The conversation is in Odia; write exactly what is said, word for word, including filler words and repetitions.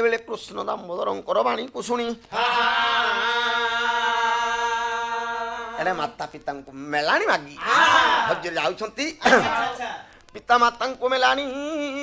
ସେତେବେଳେ କୃଷ୍ଣ ଦାମୋଦରଙ୍କର ବାଣୀକୁ ଶୁଣି ଏଣେ ମାତା ପିତାଙ୍କୁ ମେଲାଣି ମାଗି ହଜରେ ଯାଉଛନ୍ତି ପିତା ମାତାଙ୍କୁ ମେଲାଣି